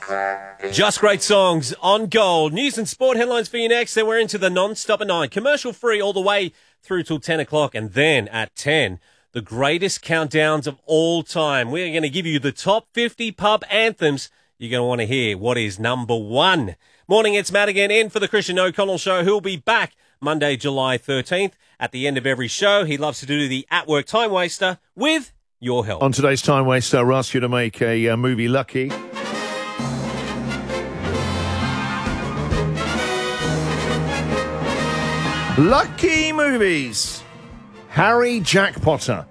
Just great songs on Gold. News and sport headlines for you next. Then we're into the non-stop at 9. Commercial free all the way through till 10 o'clock. And then at 10, the greatest countdowns of all time. We're going to give you the top 50 pub anthems. You're going to want to hear what is number 1. Morning, it's Matt again in for the Christian O'Connell Show. Who'll be back Monday, July 13th. At the end of every show, he loves to do the at-work time waster with your help. On today's time waster, I'll ask you to make a movie lucky. Lucky movies. Harry Jack Potter.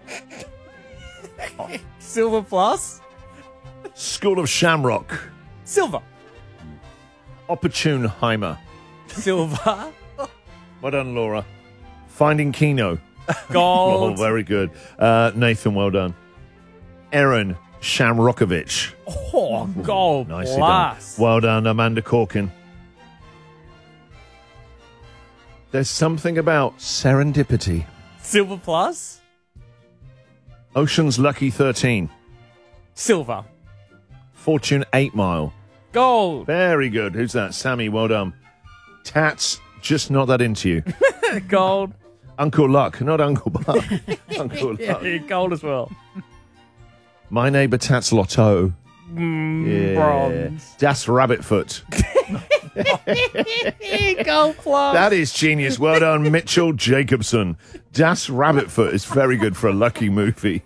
Silver Plus. School of Shamrock. Silver. Opportunheimer. Silver. Well done, Laura. Finding Kino. Gold. Oh, very good. Nathan, well done. Erin Shamrockovich. Oh, gold. Nicely Plus. done. Well done, Amanda Corkin. There's something about serendipity. Silver Plus. Ocean's Lucky 13. Silver. Fortune 8 Mile. Gold. Very good. Who's that? Sammy, well done. Tats, just not that into you. Gold. Uncle Luck, not Uncle Buck. Uncle Luck. Yeah, gold as well. My Neighbour Tats Lotto. Bronze. Das Rabbitfoot. Gold Plus. That is genius. Well done, Mitchell Jacobson. Das Rabbitfoot is very good for a lucky movie.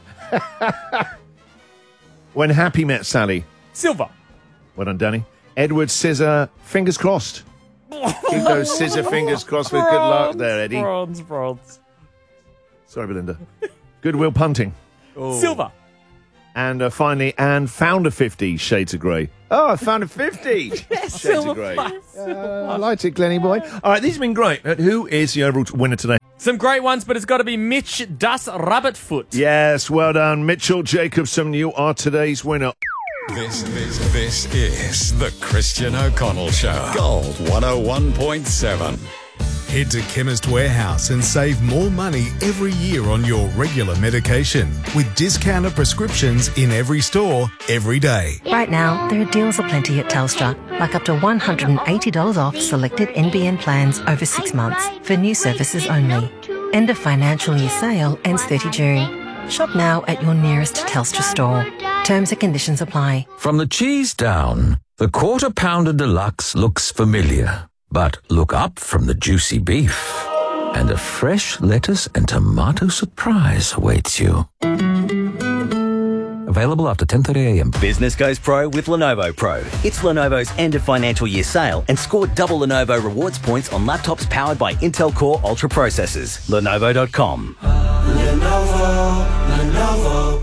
When Happy Met Sally. Silver. Well done, Danny. Edward Scissor, fingers crossed. Keep those scissor fingers crossed with good luck there, Eddie. Bronze. Sorry, Belinda. Goodwill Punting. Silver. And finally, Anne found a 50 Shades of Grey. Oh, I found a 50 Shades Silver of Grey. Plus. I liked it, Glenny boy. All right, these have been great. Who is the overall winner today? Some great ones, but it's got to be Mitch Das Rabbitfoot. Yes, well done. Mitchell Jacobson, you are today's winner. This is the Christian O'Connell Show. Gold 101.7. Head to Chemist Warehouse and save more money every year on your regular medication with discounted prescriptions in every store, every day. Right now, there are deals aplenty at Telstra, like up to $180 off selected NBN plans over 6 months for new services only. End of financial year sale ends 30 June. Shop now at your nearest Telstra store. Terms and conditions apply. From the cheese down, the Quarter Pounder Deluxe looks familiar. But look up from the juicy beef, and a fresh lettuce and tomato surprise awaits you. Available after 10:30 a.m. Business goes pro with Lenovo Pro. It's Lenovo's end of financial year sale and score double Lenovo rewards points on laptops powered by Intel Core Ultra processors. Lenovo.com. Lenovo.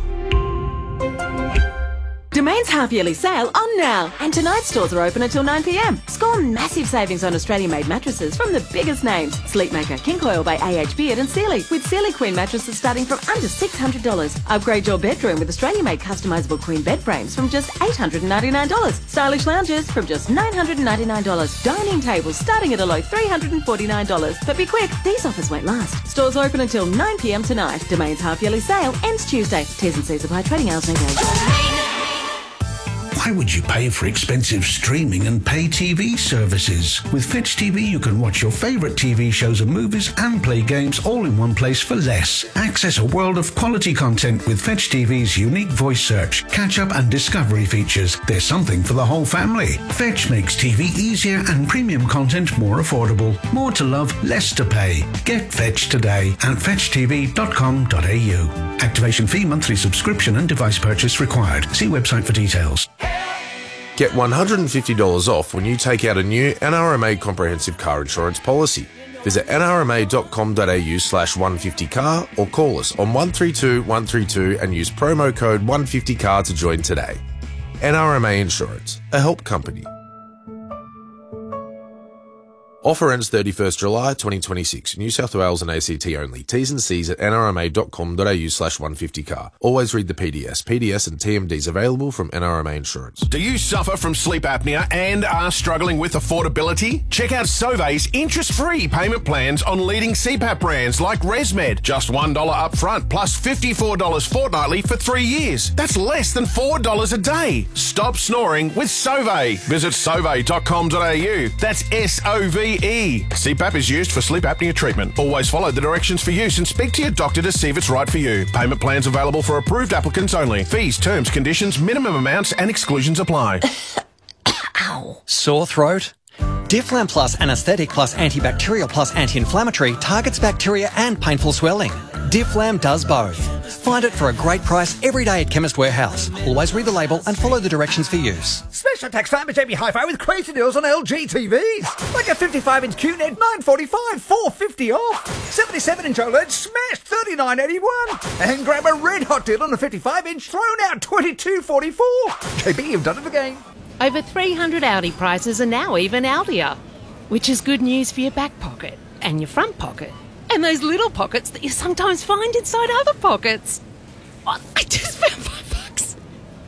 Domain's half-yearly sale on now. And tonight's stores are open until 9 p.m. Score massive savings on Australian-made mattresses from the biggest names. Sleepmaker, King Coil by AH Beard and Sealy. With Sealy Queen mattresses starting from under $600. Upgrade your bedroom with Australian-made customisable queen bed frames from just $899. Stylish lounges from just $999. Dining tables starting at a low $349. But be quick, these offers won't last. Stores open until 9 p.m. tonight. Domain's half-yearly sale ends Tuesday. T's and C's apply. Trading hours may vary. Why would you pay for expensive streaming and pay TV services? With Fetch TV, you can watch your favourite TV shows and movies and play games all in one place for less. Access a world of quality content with Fetch TV's unique voice search, catch-up and discovery features. There's something for the whole family. Fetch makes TV easier and premium content more affordable. More to love, less to pay. Get Fetch today at fetchtv.com.au. Activation fee, monthly subscription and device purchase required. See website for details. Get $150 off when you take out a new NRMA comprehensive car insurance policy. Visit nrma.com.au/150car or call us on 132 132 and use promo code 150car to join today. NRMA Insurance, a help company. Offer ends 31st July 2026. New South Wales and ACT only. T's and C's at nrma.com.au/150car. Always read the PDS. PDS and TMDs available from NRMA Insurance. Do you suffer from sleep apnea and are struggling with affordability? Check out Sauve's interest-free payment plans on leading CPAP brands like ResMed. Just $1 up front plus $54 fortnightly for 3 years. That's less than $4 a day. Stop snoring with Sauve. Visit sauve.com.au. That's SOVE. CPAP is used for sleep apnea treatment. Always follow the directions for use and speak to your doctor to see if it's right for you. Payment plans available for approved applicants only. Fees, terms, conditions, minimum amounts and exclusions apply. Ow. Sore throat? Difflam Plus Anesthetic plus Antibacterial plus Anti-Inflammatory targets bacteria and painful swelling. Difflam does both. Find it for a great price every day at Chemist Warehouse. Always read the label and follow the directions for use. Special tax time at JB Hi-Fi with crazy deals on LG TVs. Like a 55-inch QNED, $945, $450 off. 77-inch OLED, smashed $39.81. And grab a red hot deal on a 55-inch, thrown out $22.44. JB, you've done it again. Over 300 Audi prices are now even Audier, which is good news for your back pocket and your front pocket. And those little pockets that you sometimes find inside other pockets. Oh, I just found $5.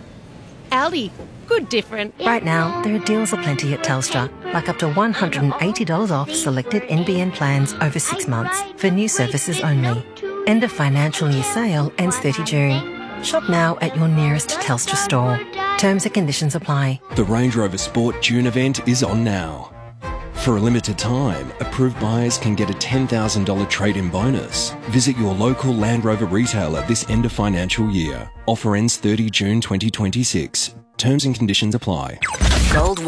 Aldi, good different. Right now, there are deals aplenty at Telstra, like up to $180 off selected NBN plans over 6 months for new services only. End of financial year sale ends 30 June. Shop now at your nearest Telstra store. Terms and conditions apply. The Range Rover Sport June event is on now. For a limited time, approved buyers can get a $10,000 trade-in bonus. Visit your local Land Rover retailer this end of financial year. Offer ends 30 June 2026. Terms and conditions apply. Gold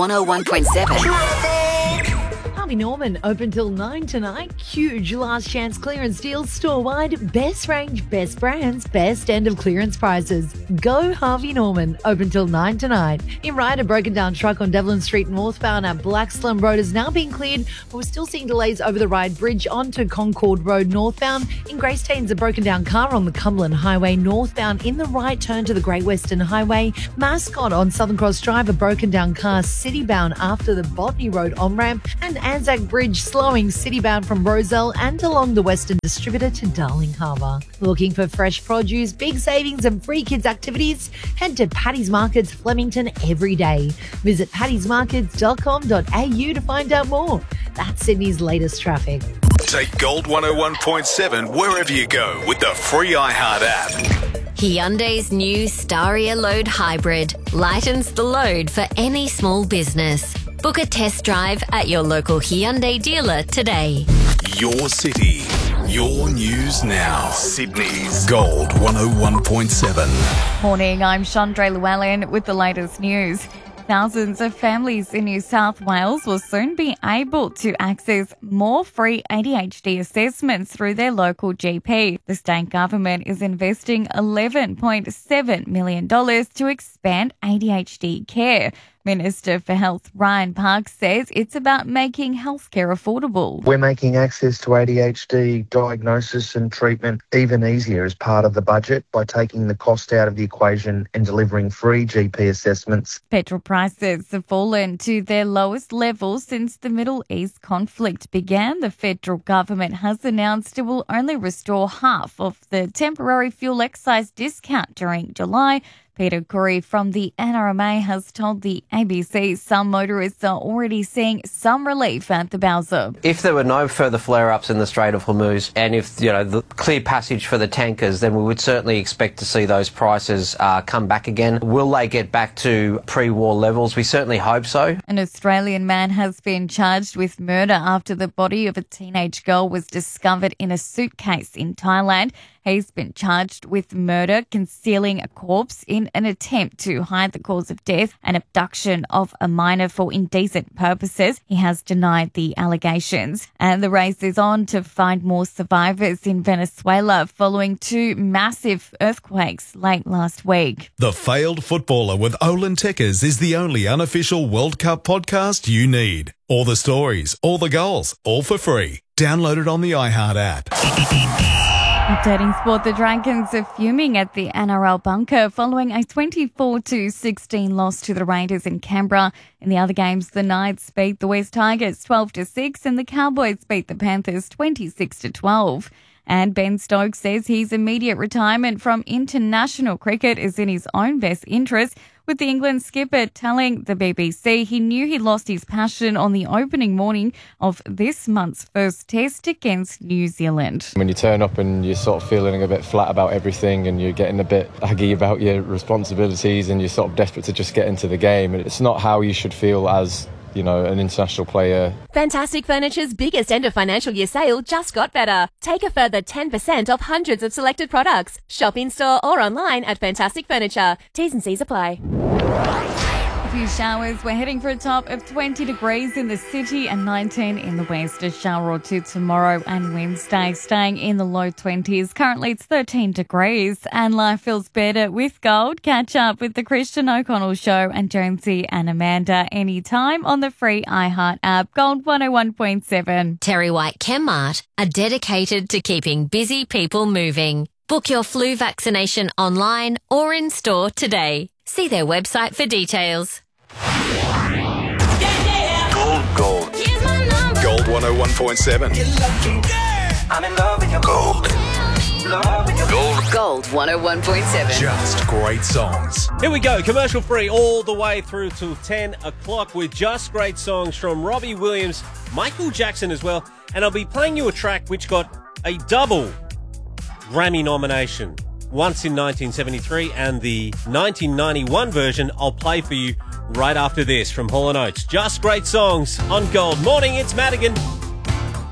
101.7. Harvey Norman, open till 9 tonight. Huge last chance clearance deals store-wide. Best range, best brands, best end of clearance prices. Go Harvey Norman, open till 9 tonight. In Ryde, a broken down truck on Devlin Street northbound at Blackslum Road is now being cleared, but we're still seeing delays over the Ryde Bridge onto Concord Road northbound. In Greystanes, a broken down car on the Cumberland Highway northbound in the right turn to the Great Western Highway. Mascot on Southern Cross Drive, a broken down car citybound after the Botany Road on-ramp, and Anzac Bridge slowing citybound from Rozelle and along the Western Distributor to Darling Harbour. Looking for fresh produce, big savings and free kids activities? Head to Paddy's Markets Flemington every day. Visit paddysmarkets.com.au to find out more. That's Sydney's latest traffic. Take Gold 101.7 wherever you go with the free iHeart app. Hyundai's new Staria Load Hybrid lightens the load for any small business. Book a test drive at your local Hyundai dealer today. Your city, your news now. Sydney's Gold 101.7. Morning, I'm Chandra Llewellyn with the latest news. Thousands of families in New South Wales will soon be able to access more free ADHD assessments through their local GP. The state government is investing $11.7 million to expand ADHD care. Minister for Health Ryan Parks says it's about making healthcare affordable. We're making access to ADHD diagnosis and treatment even easier as part of the budget by taking the cost out of the equation and delivering free GP assessments. Petrol prices have fallen to their lowest level since the Middle East conflict began. The federal government has announced it will only restore half of the temporary fuel excise discount during July. Peter Curry from the NRMA has told the ABC some motorists are already seeing some relief at the Bowser. If there were no further flare-ups in the Strait of Hormuz and if, the clear passage for the tankers, then we would certainly expect to see those prices come back again. Will they get back to pre-war levels? We certainly hope so. An Australian man has been charged with murder after the body of a teenage girl was discovered in a suitcase in Thailand. He's been charged with murder, concealing a corpse in an attempt to hide the cause of death, and abduction of a minor for indecent purposes. He has denied the allegations. And the race is on to find more survivors in Venezuela following 2 massive earthquakes late last week. The Failed Footballer with Olin Tekkers is the only unofficial World Cup podcast you need. All the stories, all the goals, all for free. Download it on the iHeart app. Updating sport, the Dragons are fuming at the NRL bunker following a 24-16 loss to the Raiders in Canberra. In the other games, the Knights beat the West Tigers 12-6 and the Cowboys beat the Panthers 26-12. And Ben Stokes says his immediate retirement from international cricket is in his own best interest, with the England skipper telling the BBC he knew he lost his passion on the opening morning of this month's first test against New Zealand. When you turn up and you're sort of feeling a bit flat about everything and you're getting a bit aggy about your responsibilities and you're sort of desperate to just get into the game, it's not how you should feel as an international player. Fantastic Furniture's biggest end of financial year sale just got better. Take a further 10% off hundreds of selected products. Shop in store or online at Fantastic Furniture. T's and C's apply. A few showers. We're heading for a top of 20 degrees in the city and 19 in the west. A shower or two tomorrow and Wednesday, staying in the low 20s. Currently it's 13 degrees and life feels better with gold. Catch up with the Christian O'Connell Show and Jonesy and Amanda anytime on the free iHeart app. Gold 101.7. Terry White Chemmart are dedicated to keeping busy people moving. Book your flu vaccination online or in store today. See their website for details. Gold. Gold 101.7. I'm in love with your gold. Gold 101.7. Just great songs. Here we go, commercial free all the way through till 10 o'clock with just great songs from Robbie Williams, Michael Jackson as well. And I'll be playing you a track which got a double Grammy nomination. Once in 1973 and the 1991 version I'll play for you right after this from Hall & Oates. Just great songs on Gold. Morning, it's Madigan.